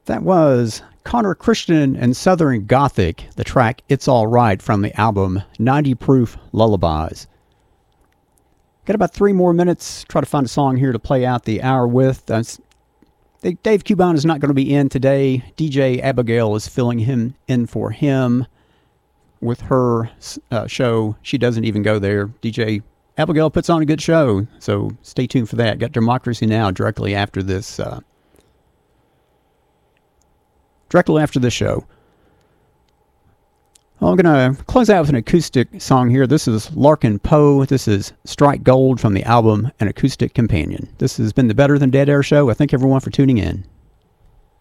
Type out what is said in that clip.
That was Connor Christian and Southern Gothic, the track It's All Right from the album 90 Proof Lullabies. Got about 3 more minutes. Try to find a song here to play out the hour with. Dave Cuban is not going to be in today. DJ Abigail is filling him in for him with her show. She doesn't even go there. DJ Abigail puts on a good show, so stay tuned for that. Got Democracy Now! Directly after this show. Well, I'm going to close out with an acoustic song here. This is Larkin Poe. This is Strike Gold from the album An Acoustic Companion. This has been the Better Than Dead Air Show. I thank everyone for tuning in.